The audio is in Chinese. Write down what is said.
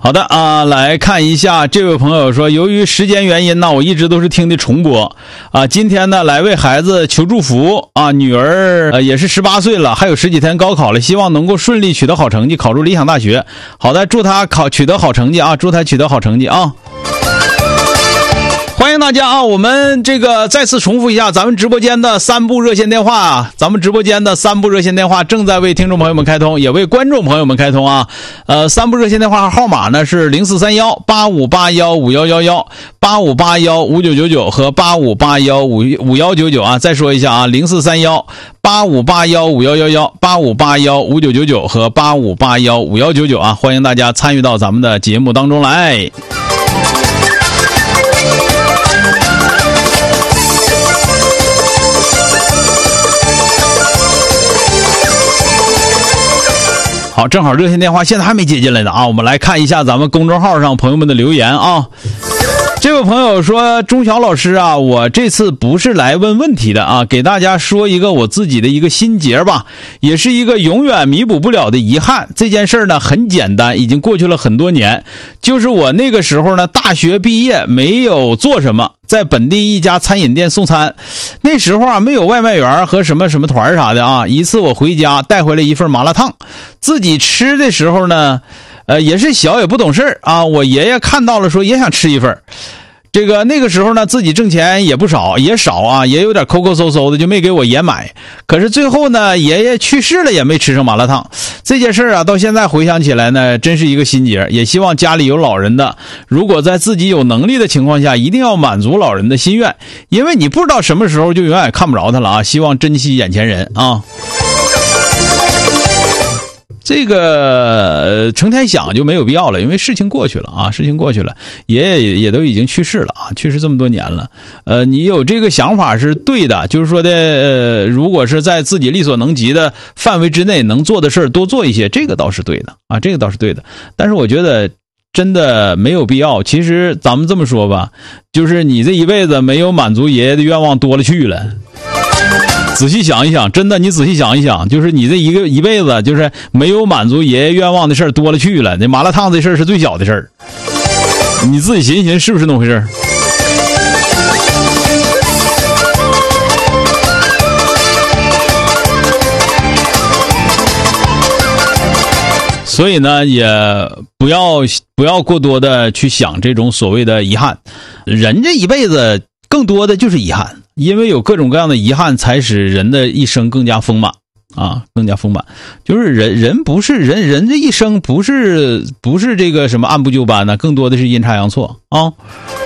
好的啊，来看一下这位朋友说，由于时间原因呢，我一直都是听的重播啊。今天呢，来为孩子求祝福啊，女儿也是18岁了，还有10几天高考了，希望能够顺利取得好成绩，考入理想大学。好的，祝他取得好成绩啊，祝他取得好成绩啊。欢迎大家啊！我们这个再次重复一下，咱们直播间的3部热线电话啊，咱们直播间的3部热线电话正在为听众朋友们开通，也为观众朋友们开通啊。3部热线电话号码呢是043185815111、85815999和85815199啊。再说一下啊，043185815111、85815999和85815199啊。欢迎大家参与到咱们的节目当中来。好，正好热线电话现在还没接进来的啊，我们来看一下咱们公众号上朋友们的留言啊。这位朋友说，钟晓老师啊，我这次不是来问问题的啊，给大家说一个我自己的一个心结吧，也是一个永远弥补不了的遗憾。这件事呢很简单，已经过去了很多年，就是我那个时候呢大学毕业没有做什么，在本地一家餐饮店送餐。那时候啊没有外卖员和什么团啥的啊。一次我回家带回来一份麻辣烫，自己吃的时候呢也是小也不懂事啊，我爷爷看到了说也想吃一份。那个时候呢自己挣钱也不少也少啊，也有点抠抠搜搜的，就没给我爷买。可是最后呢爷爷去世了也没吃上麻辣烫。这件事啊到现在回想起来呢真是一个心结，也希望家里有老人的，如果在自己有能力的情况下一定要满足老人的心愿，因为你不知道什么时候就永远看不着他了啊，希望珍惜眼前人啊。这个成天想就没有必要了，因为事情过去了啊，事情过去了，爷爷也都已经去世了啊，去世这么多年了。你有这个想法是对的，就是说的如果是在自己力所能及的范围之内能做的事多做一些，这个倒是对的啊，这个倒是对的。但是我觉得真的没有必要。其实咱们这么说吧，就是你这一辈子没有满足爷爷的愿望多了去了。仔细想一想，真的，你仔细想一想，就是你这一辈子就是没有满足爷爷愿望的事儿多了去了。那麻辣烫这事儿是最小的事儿，你自己寻思寻思是不是那么回事儿？所以呢，也不要过多的去想这种所谓的遗憾。人这一辈子更多的就是遗憾。因为有各种各样的遗憾，才使人的一生更加丰满啊，更加丰满。就是人不是人这一生不是这个什么按部就班的，更多的是阴差阳错啊。